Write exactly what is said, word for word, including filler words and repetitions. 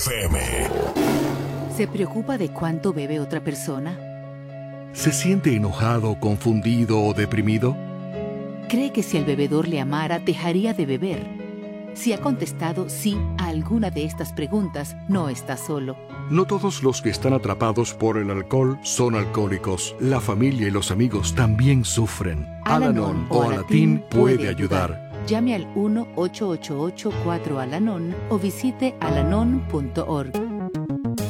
F M. ¿Se preocupa de cuánto bebe otra persona? ¿Se siente enojado, confundido o deprimido? ¿Cree que si el bebedor le amara, dejaría de beber? Si ha contestado sí a alguna de estas preguntas, no está solo. No todos los que están atrapados por el alcohol son alcohólicos. La familia y los amigos también sufren. Al-Anon o Alatín puede ayudar. Llame al uno ocho ocho ocho cuatro Al-Anon o visite alanon punto org.